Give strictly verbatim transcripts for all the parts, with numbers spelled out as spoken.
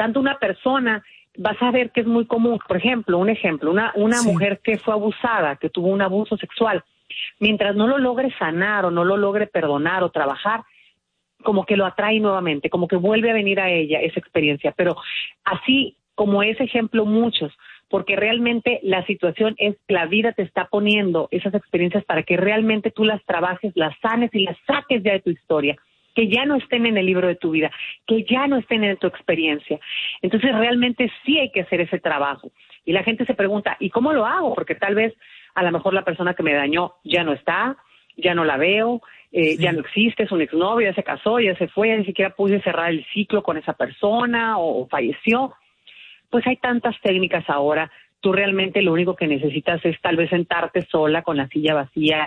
tanto una persona, vas a ver que es muy común, por ejemplo, un ejemplo, una, una sí. mujer que fue abusada, que tuvo un abuso sexual, mientras no lo logre sanar o no lo logre perdonar o trabajar, como que lo atrae nuevamente, como que vuelve a venir a ella esa experiencia, pero así como ese ejemplo muchos, porque realmente la situación es que la vida te está poniendo esas experiencias para que realmente tú las trabajes, las sanes y las saques ya de tu historia, que ya no estén en el libro de tu vida, que ya no estén en tu experiencia. Entonces realmente sí hay que hacer ese trabajo. Y la gente se pregunta, ¿y cómo lo hago? Porque tal vez a lo mejor la persona que me dañó ya no está, ya no la veo, eh, sí. ya no existe, es un exnovio, ya se casó, ya se fue, ya ni siquiera pude cerrar el ciclo con esa persona o, o falleció. Pues hay tantas técnicas ahora, tú realmente lo único que necesitas es tal vez sentarte sola con la silla vacía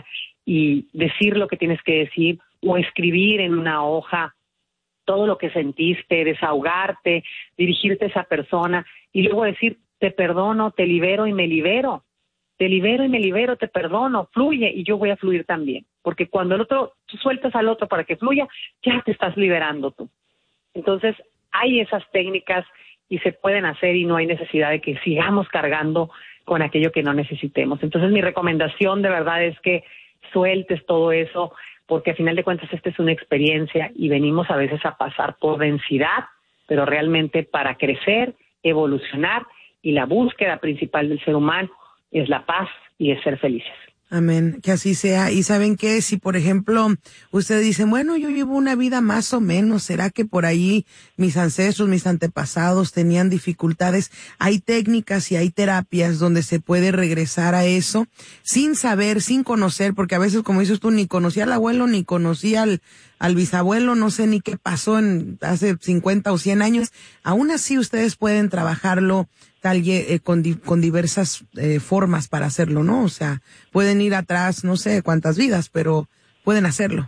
y decir lo que tienes que decir o escribir en una hoja todo lo que sentiste, desahogarte, dirigirte a esa persona y luego decir, te perdono, te libero y me libero. Te libero y me libero, te perdono, fluye y yo voy a fluir también. Porque cuando el otro, tú sueltas al otro para que fluya, ya te estás liberando tú. Entonces, hay esas técnicas y se pueden hacer y no hay necesidad de que sigamos cargando con aquello que no necesitemos. Entonces, mi recomendación de verdad es que sueltes todo eso, porque a final de cuentas esta es una experiencia y venimos a veces a pasar por densidad, pero realmente para crecer, evolucionar y la búsqueda principal del ser humano es la paz y es ser felices. Amén, que así sea. Y ¿saben qué? Si, por ejemplo, ustedes dicen, bueno, yo llevo una vida más o menos, ¿será que por ahí mis ancestros, mis antepasados tenían dificultades? Hay técnicas y hay terapias donde se puede regresar a eso sin saber, sin conocer, porque a veces, como dices tú, ni conocía al abuelo, ni conocía al, al bisabuelo, no sé ni qué pasó en hace cincuenta o cien años. Aún así, ustedes pueden trabajarlo tal eh, con, di, con diversas eh, formas para hacerlo, ¿no? O sea, pueden ir atrás, no sé cuántas vidas, pero pueden hacerlo.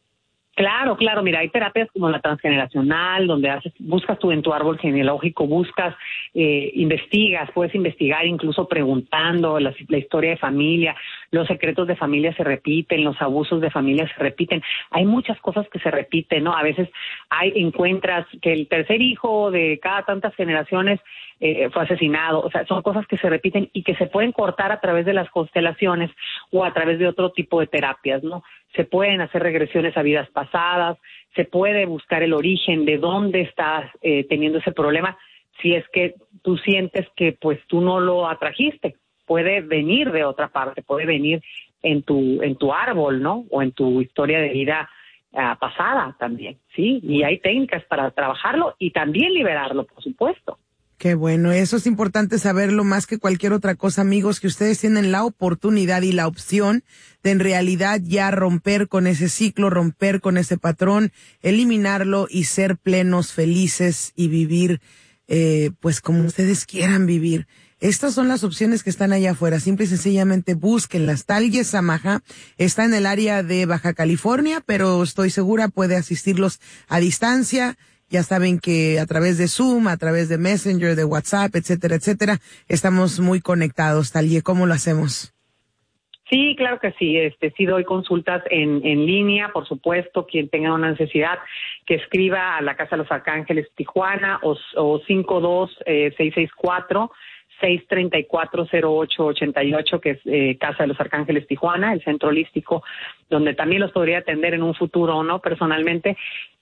Claro, claro, mira, hay terapias como la transgeneracional, donde haces, buscas tú en tu árbol genealógico, buscas, eh, investigas, puedes investigar incluso preguntando la, la historia de familia, los secretos de familia se repiten, los abusos de familia se repiten, hay muchas cosas que se repiten, ¿no? A veces hay encuentras que el tercer hijo de cada tantas generaciones eh, fue asesinado, o sea, son cosas que se repiten y que se pueden cortar a través de las constelaciones o a través de otro tipo de terapias, ¿no? Se pueden hacer regresiones a vidas pasadas, se puede buscar el origen de dónde estás eh, teniendo ese problema, si es que tú sientes que pues tú no lo atrajiste, puede venir de otra parte, puede venir en tu en tu árbol, ¿no? O en tu historia de vida uh, pasada también, ¿sí? Y hay técnicas para trabajarlo y también liberarlo, por supuesto. Qué bueno, eso es importante saberlo más que cualquier otra cosa, amigos, que ustedes tienen la oportunidad y la opción de en realidad ya romper con ese ciclo, romper con ese patrón, eliminarlo y ser plenos, felices y vivir eh, pues como ustedes quieran vivir. Estas son las opciones que están allá afuera, simple y sencillamente búsquenlas. Talye Samaha está en el área de Baja California, pero estoy segura puede asistirlos a distancia. Ya saben que a través de Zoom, a través de Messenger, de WhatsApp, etcétera, etcétera, estamos muy conectados. Talye, ¿cómo lo hacemos? Sí, claro que sí. Este, sí doy consultas en, en línea, por supuesto. Quien tenga una necesidad, que escriba a la Casa de los Arcángeles Tijuana o, o cinco dos seis seis cuatro seis tres cuatro cero ocho ocho ocho, que es eh, Casa de los Arcángeles Tijuana, el centro holístico, donde también los podría atender en un futuro, ¿no? Personalmente.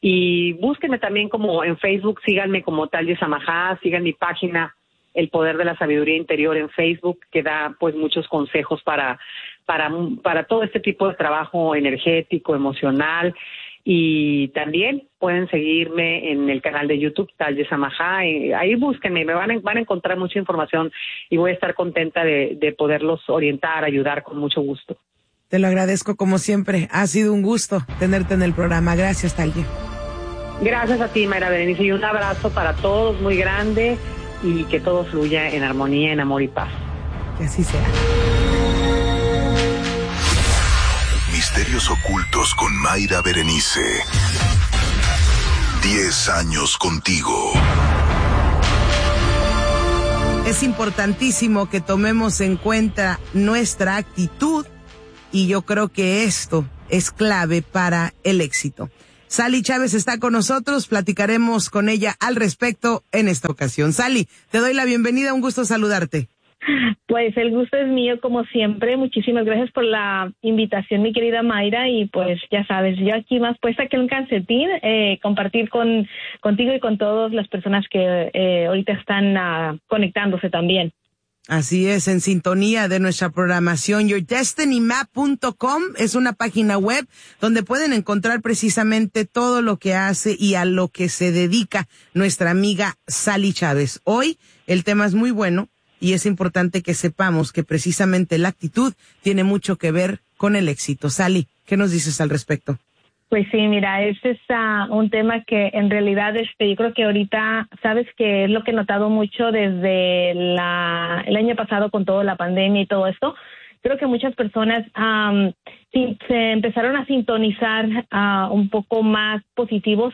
Y búsquenme también como en Facebook, síganme como Talye Samaha, sigan mi página El Poder de la Sabiduría Interior en Facebook, que da pues muchos consejos para, para, para todo este tipo de trabajo energético, emocional. Y también pueden seguirme en el canal de YouTube, Talye Samaha, y ahí búsquenme, me van a, van a encontrar mucha información y voy a estar contenta de, de poderlos orientar, ayudar con mucho gusto. Te lo agradezco como siempre, ha sido un gusto tenerte en el programa. Gracias, Talye. Gracias a ti, Mayra Berenice, y un abrazo para todos muy grande y que todo fluya en armonía, en amor y paz. Que así sea. Misterios ocultos con Mayra Berenice. Diez años contigo. Es importantísimo que tomemos en cuenta nuestra actitud y yo creo que esto es clave para el éxito. Sally Chávez está con nosotros, platicaremos con ella al respecto en esta ocasión. Sally, te doy la bienvenida, un gusto saludarte. Pues el gusto es mío, como siempre. Muchísimas gracias por la invitación, mi querida Mayra. Y pues ya sabes, yo aquí más puesta que un calcetín, eh, compartir con contigo y con todas las personas que eh, ahorita están uh, conectándose también. Así es, en sintonía de nuestra programación. your destiny map punto com es una página web donde pueden encontrar precisamente todo lo que hace y a lo que se dedica nuestra amiga Sally Chávez. Hoy el tema es muy bueno y es importante que sepamos que precisamente la actitud tiene mucho que ver con el éxito. Sally, ¿qué nos dices al respecto? Pues sí, mira, ese es uh, un tema que en realidad este, yo creo que ahorita, sabes que es lo que he notado mucho desde la, el año pasado con toda la pandemia y todo esto. Creo que muchas personas um, sí, se empezaron a sintonizar uh, un poco más positivos,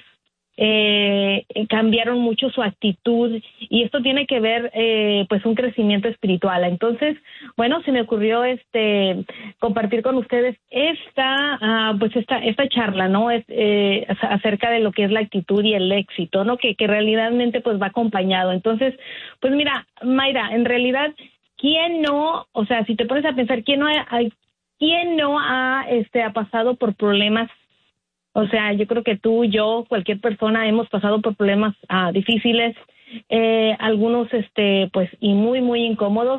eh, cambiaron mucho su actitud y esto tiene que ver eh, pues un crecimiento espiritual. Entonces, bueno, se me ocurrió este compartir con ustedes esta uh, pues esta esta charla, ¿no? Es eh, acerca de lo que es la actitud y el éxito, ¿no? Que que realmente pues va acompañado. Entonces, pues mira, Mayra, en realidad, ¿quién no, o sea, si te pones a pensar, quién no ha, quién no ha este ha pasado por problemas? O sea, yo creo que tú, yo, cualquier persona hemos pasado por problemas uh, difíciles, eh, algunos, este, pues, y muy, muy incómodos.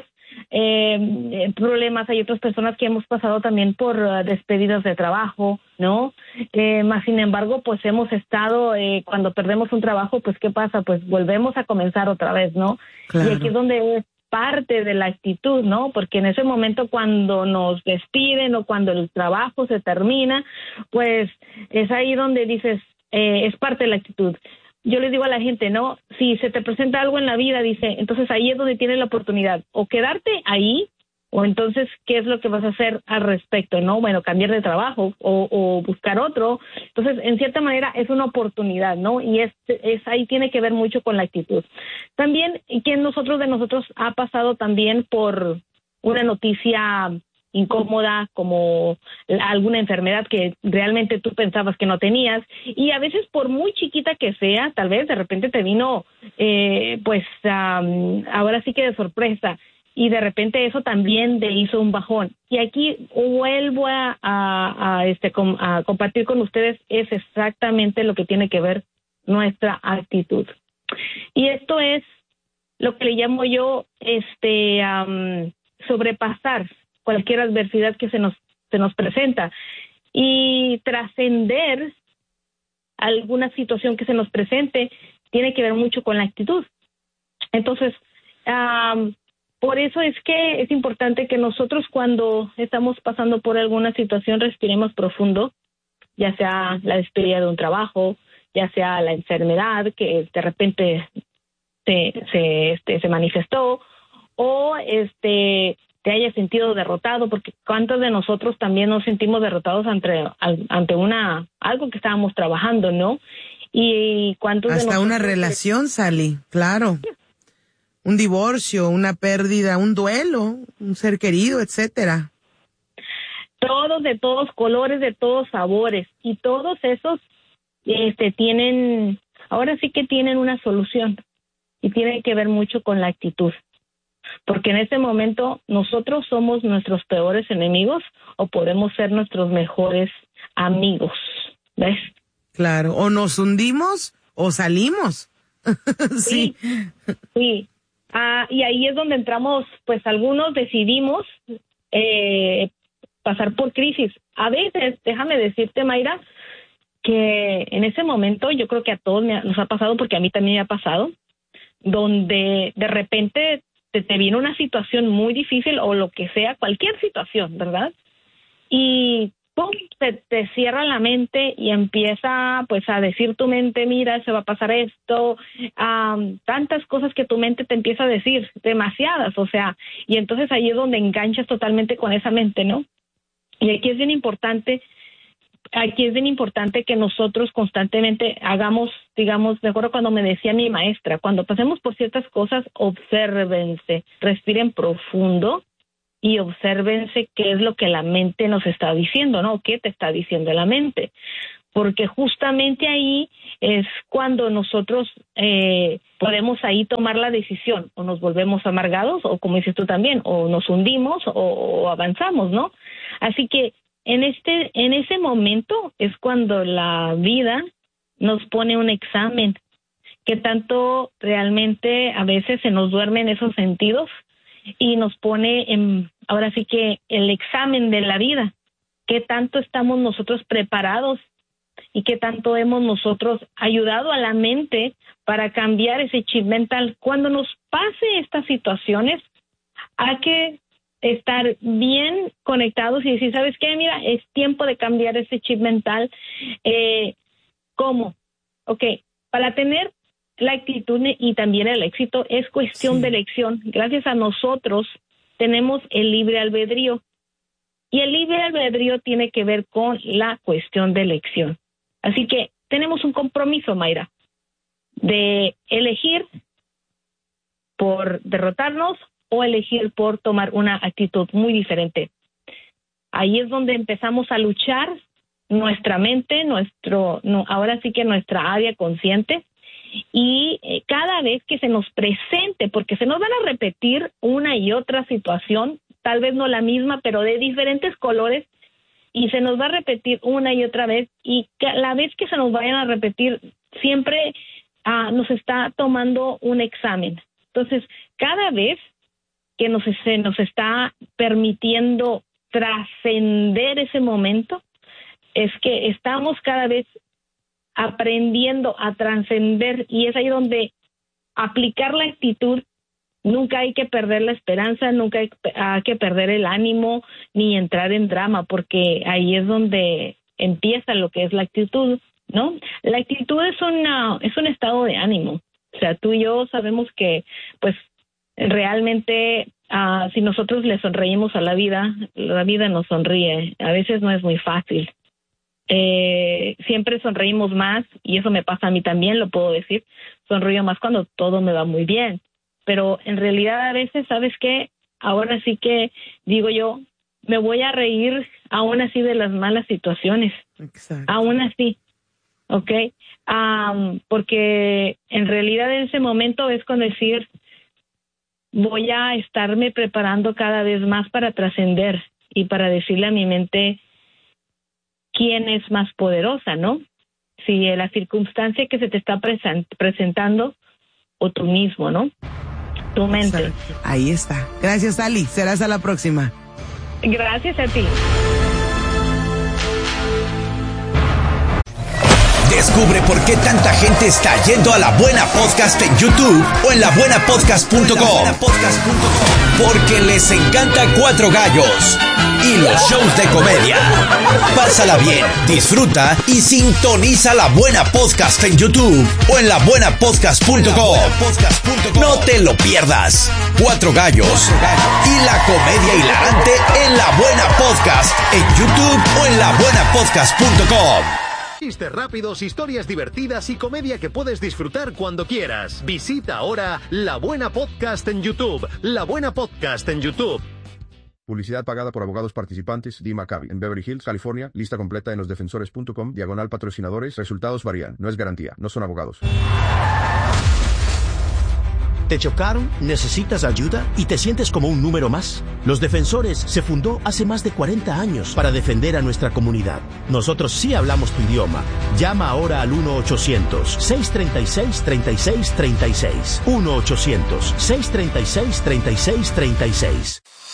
Eh, problemas, hay otras personas que hemos pasado también por uh, despedidas de trabajo, ¿no? Eh, más sin embargo, pues hemos estado, eh, cuando perdemos un trabajo, pues, ¿qué pasa? Pues volvemos a comenzar otra vez, ¿no? Claro. Y aquí es donde es parte de la actitud, ¿no? Porque en ese momento cuando nos despiden o cuando el trabajo se termina, pues es ahí donde dices, eh, es parte de la actitud. Yo les digo a la gente, ¿no? Si se te presenta algo en la vida, dice, entonces ahí es donde tienes la oportunidad, o quedarte ahí, o entonces, ¿qué es lo que vas a hacer al respecto, no? Bueno, cambiar de trabajo o, o buscar otro. Entonces, en cierta manera, es una oportunidad, ¿no? Y es, es ahí tiene que ver mucho con la actitud. También, que nosotros de nosotros ha pasado también por una noticia incómoda, como alguna enfermedad que realmente tú pensabas que no tenías, y a veces por muy chiquita que sea, tal vez de repente te vino, eh, pues, um, ahora sí que de sorpresa, y de repente eso también te hizo un bajón. Y aquí vuelvo a, a, a, este, a compartir con ustedes, es exactamente lo que tiene que ver nuestra actitud. Y esto es lo que le llamo yo este um, sobrepasar cualquier adversidad que se nos, se nos presenta y trascender alguna situación que se nos presente tiene que ver mucho con la actitud. Entonces, um, por eso es que es importante que nosotros cuando estamos pasando por alguna situación respiremos profundo, ya sea la despedida de un trabajo, ya sea la enfermedad que de repente se, se, este, se manifestó, o este te hayas sentido derrotado, porque cuántos de nosotros también nos sentimos derrotados ante, ante una algo que estábamos trabajando, ¿no? Y cuántos hasta de nosotros una relación, Sally, claro. Un divorcio, una pérdida, un duelo, un ser querido, etcétera. Todos de todos colores, de todos sabores, y todos esos este tienen, ahora sí que tienen una solución, y tiene que ver mucho con la actitud. Porque en este momento nosotros somos nuestros peores enemigos o podemos ser nuestros mejores amigos, ¿ves? Claro, o nos hundimos o salimos. Sí. Sí, sí. Ah, y ahí es donde entramos, pues algunos decidimos eh, pasar por crisis. A veces, déjame decirte, Mayra, que en ese momento yo creo que a todos nos ha pasado, porque a mí también me ha pasado, donde de repente te, te viene una situación muy difícil o lo que sea, cualquier situación, ¿verdad? Y pum, te, te cierra la mente y empieza pues a decir tu mente, mira, se va a pasar esto, um, tantas cosas que tu mente te empieza a decir, demasiadas, o sea, y entonces ahí es donde enganchas totalmente con esa mente, ¿no? Y aquí es bien importante, aquí es bien importante que nosotros constantemente hagamos, digamos, me acuerdo cuando me decía mi maestra, cuando pasemos por ciertas cosas, obsérvense, respiren profundo y obsérvense qué es lo que la mente nos está diciendo, ¿no? ¿Qué te está diciendo la mente? porque justamente ahí es cuando nosotros eh, podemos ahí tomar la decisión, o nos volvemos amargados, o como dices tú también, o nos hundimos, o, o avanzamos, ¿no? Así que en este, en ese momento es cuando la vida nos pone un examen, que tanto realmente a veces se nos duermen esos sentidos y nos pone en, ahora sí que el examen de la vida, qué tanto estamos nosotros preparados y qué tanto hemos nosotros ayudado a la mente para cambiar ese chip mental. Cuando nos pase estas situaciones, hay que estar bien conectados y decir, ¿sabes qué? Mira, es tiempo de cambiar ese chip mental. Eh, ¿Cómo? Ok, para tener la actitud y también el éxito es cuestión sí. de elección. Gracias a nosotros tenemos el libre albedrío. Y el libre albedrío tiene que ver con la cuestión de elección. Así que tenemos un compromiso, Mayra, de elegir por derrotarnos o elegir por tomar una actitud muy diferente. Ahí es donde empezamos a luchar nuestra mente, nuestro, no, ahora sí que nuestra área consciente, y eh, cada vez que se nos presente, porque se nos van a repetir una y otra situación, tal vez no la misma, pero de diferentes colores, y se nos va a repetir una y otra vez, y la vez que se nos vayan a repetir, siempre uh, nos está tomando un examen. Entonces, cada vez que nos, se nos está permitiendo trascender ese momento, es que estamos cada vez aprendiendo a trascender, y es ahí donde aplicar la actitud. Nunca hay que perder la esperanza, nunca hay, hay que perder el ánimo ni entrar en drama, porque ahí es donde empieza lo que es la actitud, ¿no? La actitud es una es un estado de ánimo. O sea, tú y yo sabemos que, pues, realmente uh, si nosotros le sonreímos a la vida, la vida nos sonríe. A veces no es muy fácil. Eh, siempre sonreímos más, y eso me pasa a mí también, lo puedo decir. Sonrío más cuando todo me va muy bien. Pero en realidad a veces, ¿sabes qué? Ahora sí que digo yo, me voy a reír aún así de las malas situaciones. Exacto. Aún así, ¿ok? Um, porque en realidad en ese momento es con decir, voy a estarme preparando cada vez más para trascender y para decirle a mi mente quién es más poderosa, ¿no? Si la circunstancia que se te está present- presentando o tú mismo, ¿no? Tu mente. Ahí está. Gracias, Ali. Será hasta la próxima. Gracias a ti. Descubre por qué tanta gente está yendo a La Buena Podcast en YouTube o en la buena podcast punto com. Porque les encanta Cuatro Gallos y los shows de comedia. Pásala bien, disfruta y sintoniza La Buena Podcast en YouTube o en la buena podcast punto com. No te lo pierdas. Cuatro Gallos y la comedia hilarante en La Buena Podcast en YouTube o en la buena podcast punto com. Chistes rápidos, historias divertidas y comedia que puedes disfrutar cuando quieras. Visita ahora La Buena Podcast en YouTube. La Buena Podcast en YouTube. Publicidad pagada por abogados participantes. Dee Maccabi, en Beverly Hills, California. Lista completa en los defensores punto com. Diagonal patrocinadores. Resultados varían. No es garantía. No son abogados. ¿Te chocaron? ¿Necesitas ayuda? ¿Y te sientes como un número más? Los Defensores se fundó hace más de cuarenta años para defender a nuestra comunidad. Nosotros sí hablamos tu idioma. Llama ahora al uno ochocientos, seiscientos treinta y seis, treinta y seis treinta y seis. uno ochocientos, seiscientos treinta y seis, treinta y seis treinta y seis.